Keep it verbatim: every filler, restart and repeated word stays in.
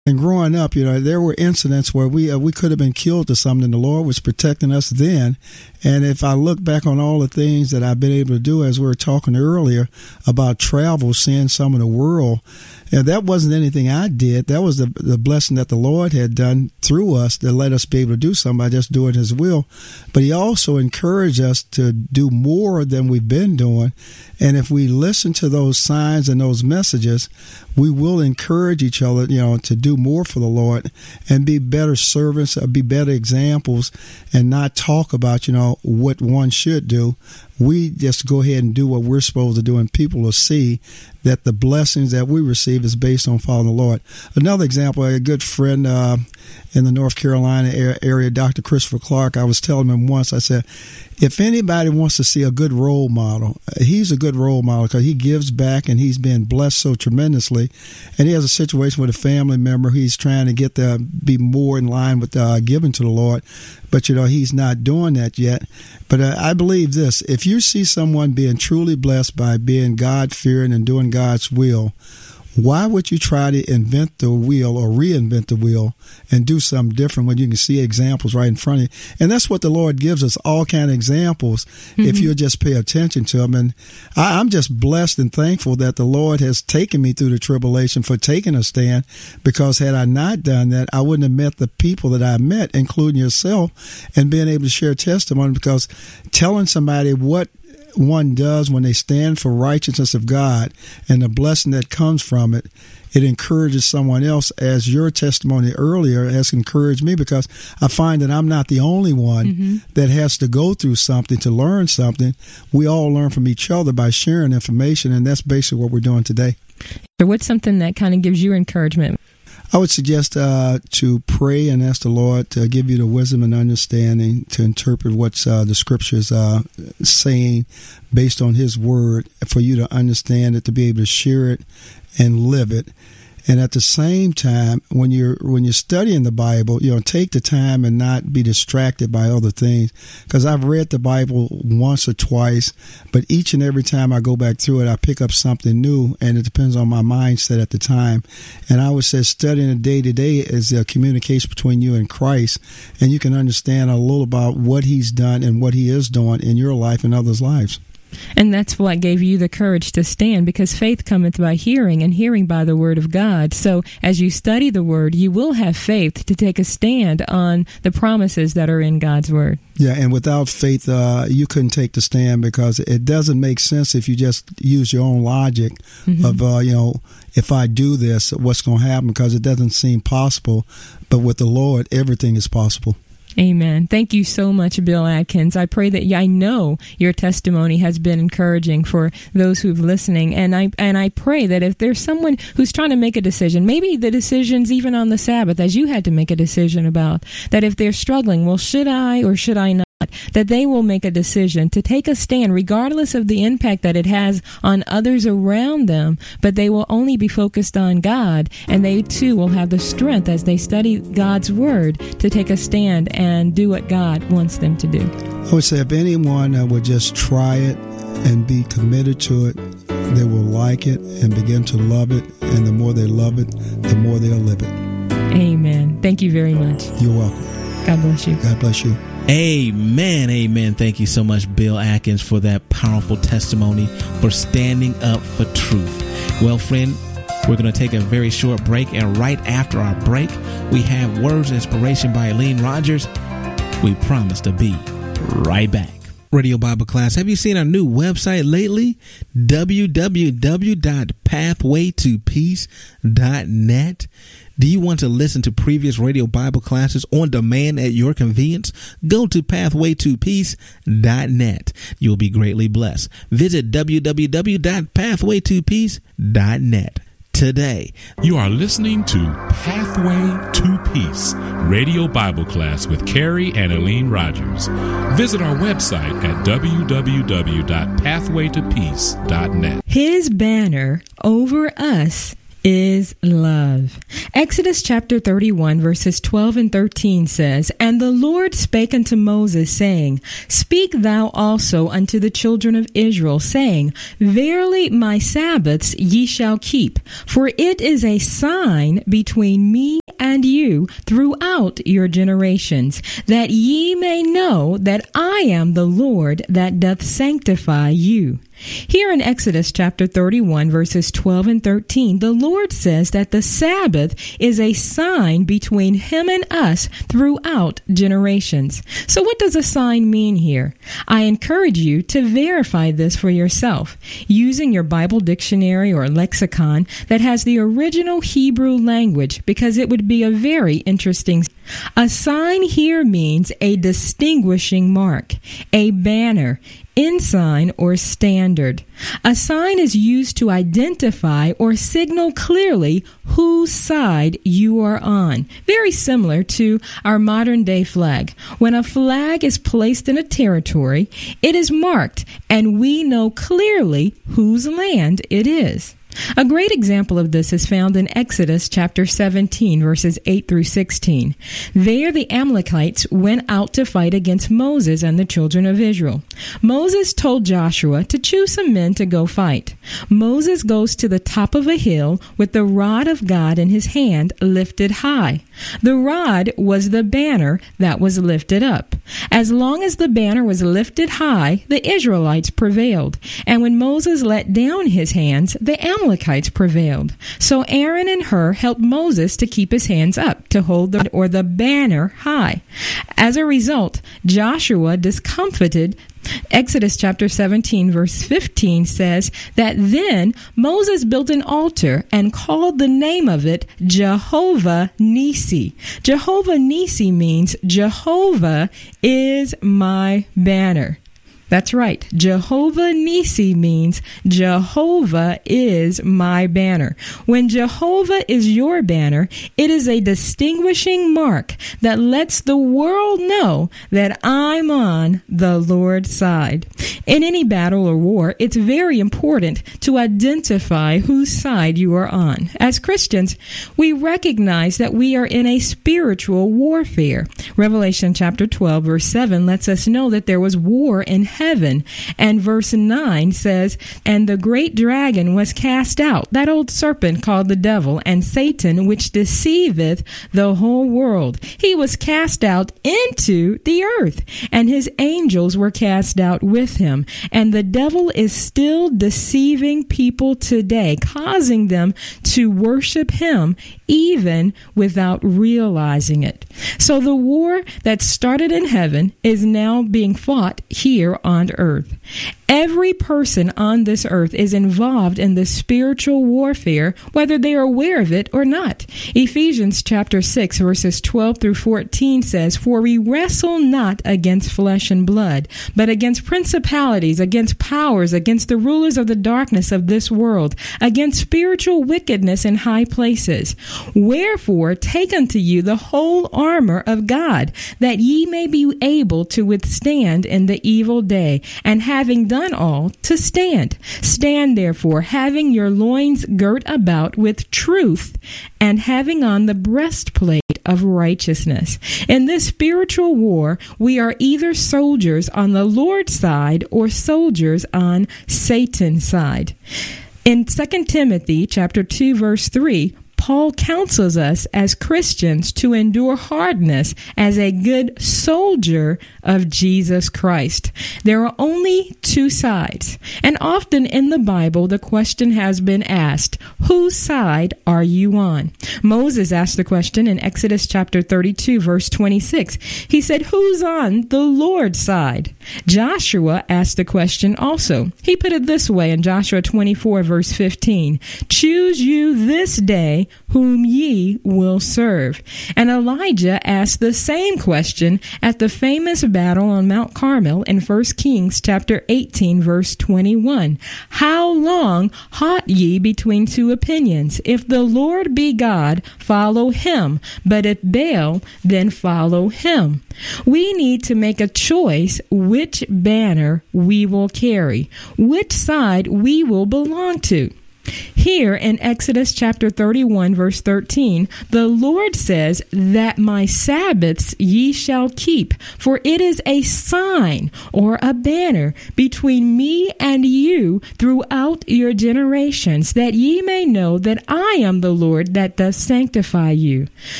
And growing up, you know, there were incidents where we uh, we could have been killed or something. The Lord was protecting us then. And if I look back on all the things that I've been able to do, as we were talking earlier about travel, seeing some of the world, and that wasn't anything I did. That was the the blessing that the Lord had done through us to let us be able to do something by just doing His will. But He also encouraged us to do more than we've been doing. And if we listen to those signs and those messages, we will encourage each other, you know, to do more for the Lord and be better servants, be better examples, and not talk about, you know, what one should do. We just go ahead and do what we're supposed to do, and people will see that the blessings that we receive is based on following the Lord. Another example, a good friend uh, in the North Carolina area, Doctor Christopher Clark, I was telling him once, I said, if anybody wants to see a good role model, he's a good role model because he gives back and he's been blessed so tremendously. And he has a situation with a family member. He's trying to get to be more in line with uh, giving to the Lord. But, you know, he's not doing that yet. But uh, I believe this. If you see someone being truly blessed by being God-fearing and doing God's will, why would you try to invent the wheel or reinvent the wheel and do something different when you can see examples right in front of you? And that's what the Lord gives us, all kind of examples, mm-hmm. if you'll just pay attention to them. And I, I'm just blessed and thankful that the Lord has taken me through the tribulation for taking a stand, because had I not done that, I wouldn't have met the people that I met, including yourself, and being able to share testimony, because telling somebody what one does when they stand for righteousness of God and the blessing that comes from it, it encourages someone else, as your testimony earlier has encouraged me, because I find that I'm not the only one mm-hmm. that has to go through something to learn something. We all learn from each other by sharing information, and that's basically what we're doing today. So what's something that kind of gives you encouragement? I would suggest uh, to pray and ask the Lord to give you the wisdom and understanding to interpret what uh, the Scriptures are saying based on His Word, for you to understand it, to be able to share it and live it. And at the same time, when you're when you're studying the Bible, you know, take the time and not be distracted by other things. Because I've read the Bible once or twice, but each and every time I go back through it, I pick up something new, and it depends on my mindset at the time. And I would say studying it day to day is a communication between you and Christ, and you can understand a little about what He's done and what He is doing in your life and others' lives. And that's what gave you the courage to stand, because faith cometh by hearing, and hearing by the word of God. So as you study the word, you will have faith to take a stand on the promises that are in God's word. Yeah, and without faith, uh, you couldn't take the stand, because it doesn't make sense if you just use your own logic mm-hmm. of, uh, you know, if I do this, what's going to happen, because it doesn't seem possible. But with the Lord, everything is possible. Amen. Thank you so much, Bill Atkins. I pray that I know your testimony has been encouraging for those who've listening. And I and I pray that if there's someone who's trying to make a decision, maybe the decisions even on the Sabbath, as you had to make a decision about, that if they're struggling, well, should I or should I not? That they will make a decision to take a stand, regardless of the impact that it has on others around them, but they will only be focused on God, and they too will have the strength as they study God's word to take a stand and do what God wants them to do. I would say if anyone uh, would just try it and be committed to it, they will like it and begin to love it, and the more they love it, the more they'll live it. Amen. Thank you very much. You're welcome. God bless you. God bless you. Amen. Amen. Thank you so much, Bill Atkins, for that powerful testimony, for standing up for truth. Well, friend, we're going to take a very short break, and right after our break, we have Words of Inspiration by Eileen Rogers. We promise to be right back. Radio Bible Class, have you seen our new website lately? w w w dot pathway to peace dot net. Do you want to listen to previous Radio Bible classes on demand at your convenience? Go to pathway to peace dot net. You'll be greatly blessed. Visit w w w dot pathway to peace dot net today. You are listening to Pathway to Peace, Radio Bible Class with Carrie and Eileen Rogers. Visit our website at w w w dot pathway to peace dot net. His banner over us is love. Exodus chapter thirty-one, verses twelve and thirteen says, And the Lord spake unto Moses, saying, Speak thou also unto the children of Israel, saying, Verily my Sabbaths ye shall keep, for it is a sign between me and you throughout your generations, that ye may know that I am the Lord that doth sanctify you. Here in Exodus chapter thirty-one, verses twelve and thirteen, the Lord says that the Sabbath is a sign between him and us throughout generations. So what does a sign mean here? I encourage you to verify this for yourself using your Bible dictionary or lexicon that has the original Hebrew language, because it would be a very interesting. A sign here means a distinguishing mark, a banner, ensign, or standard. A sign is used to identify or signal clearly whose side you are on. Very similar to our modern day flag. When a flag is placed in a territory, it is marked and we know clearly whose land it is. A great example of this is found in Exodus chapter seventeen, verses eight through sixteen. There the Amalekites went out to fight against Moses and the children of Israel. Moses told Joshua to choose some men to go fight. Moses goes to the top of a hill with the rod of God in his hand lifted high. The rod was the banner that was lifted up. As long as the banner was lifted high, the Israelites prevailed. And when Moses let down his hands, the Amalekites prevailed. So Aaron and Hur helped Moses to keep his hands up to hold the or the banner high. As a result, Joshua discomfited. Exodus chapter seventeen, verse fifteen says that then Moses built an altar and called the name of it Jehovah Nissi. Jehovah Nissi means Jehovah is my banner. That's right. Jehovah Nissi means Jehovah is my banner. When Jehovah is your banner, it is a distinguishing mark that lets the world know that I'm on the Lord's side. In any battle or war, it's very important to identify whose side you are on. As Christians, we recognize that we are in a spiritual warfare. Revelation chapter twelve, verse seven lets us know that there was war in heaven. And verse nine says, And the great dragon was cast out, that old serpent called the devil, and Satan, which deceiveth the whole world. He was cast out into the earth, and his angels were cast out with him. And the devil is still deceiving people today, causing them to worship him even without realizing it. So the war that started in heaven is now being fought here on earth. Every person on this earth is involved in the spiritual warfare, whether they are aware of it or not. Ephesians chapter six, verses twelve through fourteen says, For we wrestle not against flesh and blood, but against principalities, against powers, against the rulers of the darkness of this world, against spiritual wickedness in high places. Wherefore, take unto you the whole armor of God, that ye may be able to withstand in the evil day, and having done all, to stand. Stand therefore, having your loins girt about with truth, and having on the breastplate of righteousness. In this spiritual war, we are either soldiers on the Lord's side or soldiers on Satan's side. In Second Timothy chapter two, verse three, Paul counsels us as Christians to endure hardness as a good soldier of Jesus Christ. There are only two sides, and often in the Bible the question has been asked, whose side are you on? Moses asked the question in Exodus chapter thirty-two, verse twenty-six. He said, who's on the Lord's side? Joshua asked the question also. He put it this way in Joshua twenty-four, verse fifteen. Choose you this day whom ye will serve. And Elijah asked the same question at the famous battle on Mount Carmel in First Kings chapter eighteen, verse twenty-one. How long halt ye between two opinions? If the Lord be God, follow him. But if Baal, then follow him. We need to make a choice which banner we will carry, which side we will belong to. Here in Exodus chapter thirty-one, verse thirteen, the Lord says that my Sabbaths ye shall keep, for it is a sign or a banner between me and you throughout your generations, that ye may know that I am the Lord that doth sanctify you.